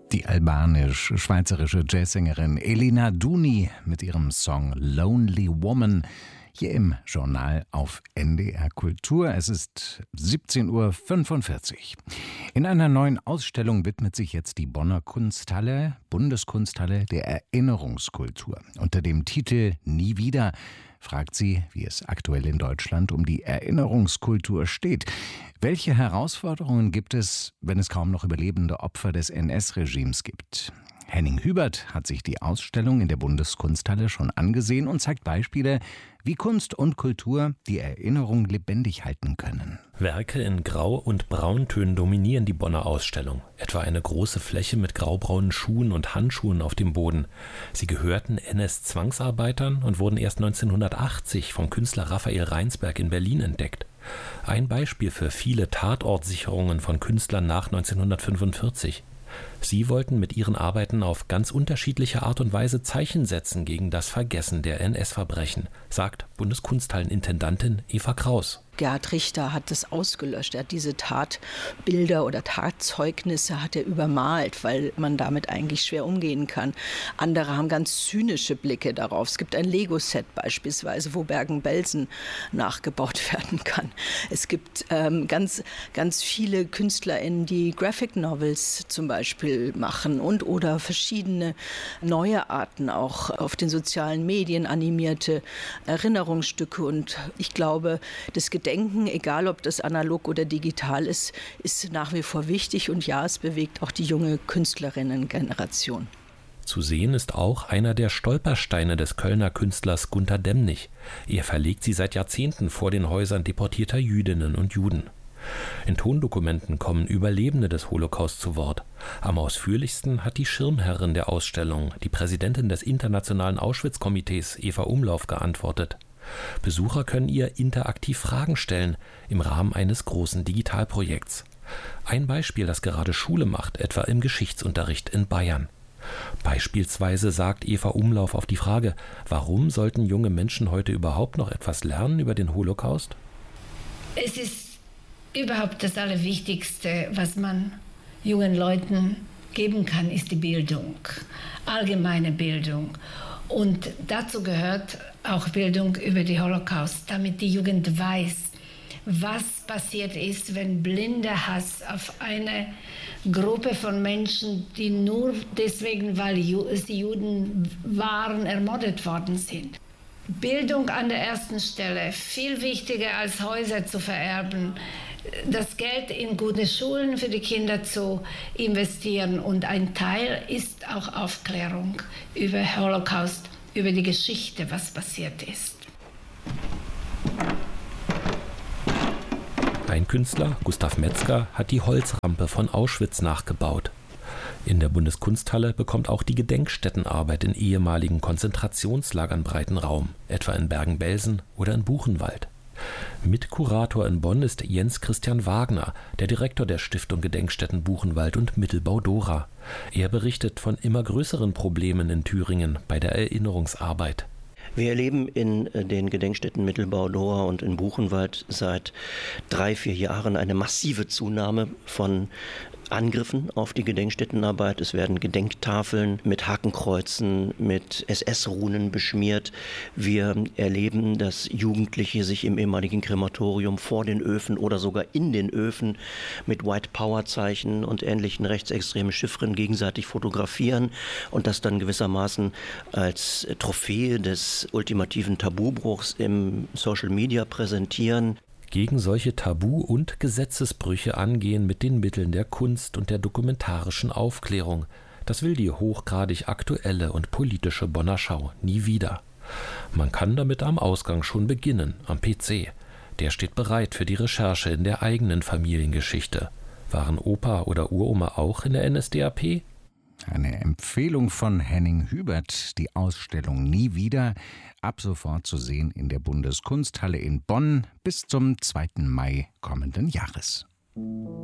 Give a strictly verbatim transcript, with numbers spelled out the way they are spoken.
Die albanisch-schweizerische Jazzsängerin Elina Duni mit ihrem Song Lonely Woman hier im Journal auf N D R Kultur. Es ist siebzehn Uhr fünfundvierzig. In einer neuen Ausstellung widmet sich jetzt die Bonner Kunsthalle, Bundeskunsthalle, der Erinnerungskultur. Unter dem Titel Nie wieder fragt sie, wie es aktuell in Deutschland um die Erinnerungskultur steht. Welche Herausforderungen gibt es, wenn es kaum noch überlebende Opfer des N S-Regimes gibt? Henning Hubert hat sich die Ausstellung in der Bundeskunsthalle schon angesehen und zeigt Beispiele, wie Kunst und Kultur die Erinnerung lebendig halten können. Werke in Grau- und Brauntönen dominieren die Bonner Ausstellung. Etwa eine große Fläche mit graubraunen Schuhen und Handschuhen auf dem Boden. Sie gehörten N S-Zwangsarbeitern und wurden erst neunzehnhundertachtzig vom Künstler Raphael Reinsberg in Berlin entdeckt. Ein Beispiel für viele Tatortsicherungen von Künstlern nach neunzehnhundertfünfundvierzig. Sie wollten mit ihren Arbeiten auf ganz unterschiedliche Art und Weise Zeichen setzen gegen das Vergessen der N S-Verbrechen, sagt Bundeskunsthallenintendantin Eva Kraus. Gerhard Richter hat das ausgelöscht. Er hat diese Tatbilder oder Tatzeugnisse hat er übermalt, weil man damit eigentlich schwer umgehen kann. Andere haben ganz zynische Blicke darauf. Es gibt ein Lego-Set beispielsweise, wo Bergen-Belsen nachgebaut werden kann. Es gibt ähm, ganz, ganz viele KünstlerInnen, die Graphic Novels zum Beispiel machen und oder verschiedene neue Arten, auch auf den sozialen Medien animierte Erinnerungsstücke. Und ich glaube, das Gedenken Denken, egal ob das analog oder digital ist, ist nach wie vor wichtig. Und ja, es bewegt auch die junge Künstlerinnen-Generation. Zu sehen ist auch einer der Stolpersteine des Kölner Künstlers Gunter Demnig. Er verlegt sie seit Jahrzehnten vor den Häusern deportierter Jüdinnen und Juden. In Tondokumenten kommen Überlebende des Holocaust zu Wort. Am ausführlichsten hat die Schirmherrin der Ausstellung, die Präsidentin des Internationalen Auschwitz-Komitees, Eva Umlauf, geantwortet. Besucher können ihr interaktiv Fragen stellen im Rahmen eines großen Digitalprojekts. Ein Beispiel, das gerade Schule macht, etwa im Geschichtsunterricht in Bayern. Beispielsweise sagt Eva Umlauf auf die Frage, warum sollten junge Menschen heute überhaupt noch etwas lernen über den Holocaust? Es ist überhaupt das Allerwichtigste, was man jungen Leuten geben kann, ist die Bildung, allgemeine Bildung. Und dazu gehört auch Bildung über den Holocaust, damit die Jugend weiß, was passiert ist, wenn blinder Hass auf eine Gruppe von Menschen, die nur deswegen, weil sie Juden waren, ermordet worden sind. Bildung an der ersten Stelle, viel wichtiger als Häuser zu vererben, das Geld in gute Schulen für die Kinder zu investieren. Und ein Teil ist auch Aufklärung über Holocaust, über die Geschichte, was passiert ist. Ein Künstler, Gustav Metzger, hat die Holzrampe von Auschwitz nachgebaut. In der Bundeskunsthalle bekommt auch die Gedenkstättenarbeit in ehemaligen Konzentrationslagern breiten Raum, etwa in Bergen-Belsen oder in Buchenwald. Mitkurator in Bonn ist Jens Christian Wagner, der Direktor der Stiftung Gedenkstätten Buchenwald und Mittelbau Dora. Er berichtet von immer größeren Problemen in Thüringen bei der Erinnerungsarbeit. Wir erleben in den Gedenkstätten Mittelbau Dora und in Buchenwald seit drei, vier Jahren eine massive Zunahme von Angriffen auf die Gedenkstättenarbeit. Es werden Gedenktafeln mit Hakenkreuzen, mit S S-Runen beschmiert. Wir erleben, dass Jugendliche sich im ehemaligen Krematorium vor den Öfen oder sogar in den Öfen mit White-Power-Zeichen und ähnlichen rechtsextremen Chiffren gegenseitig fotografieren und das dann gewissermaßen als Trophäe des ultimativen Tabubruchs im Social Media präsentieren. Gegen solche Tabu- und Gesetzesbrüche angehen mit den Mitteln der Kunst und der dokumentarischen Aufklärung. Das will die hochgradig aktuelle und politische Bonner Schau nie wieder. Man kann damit am Ausgang schon beginnen, am P C. Der steht bereit für die Recherche in der eigenen Familiengeschichte. Waren Opa oder Uroma auch in der N S D A P? Eine Empfehlung von Henning Hubert, die Ausstellung Nie wieder, ab sofort zu sehen in der Bundeskunsthalle in Bonn bis zum zweiten Mai kommenden Jahres.